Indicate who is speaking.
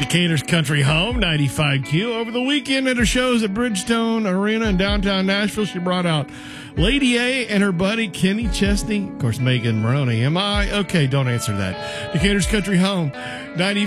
Speaker 1: Decatur's Country Home, 95Q. Over the weekend at her shows at Bridgestone Arena in downtown Nashville, she brought out Lady A and her buddy Kenny Chesney. Of course, Megan Maroney. Am I? Okay, don't answer that. Decatur's Country Home, 95.